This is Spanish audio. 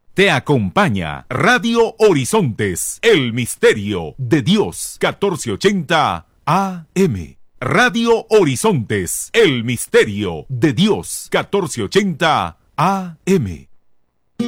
Te acompaña Radio Horizontes, el misterio de Dios, 1480 AM. Radio Horizontes, el misterio de Dios, 1480 AM.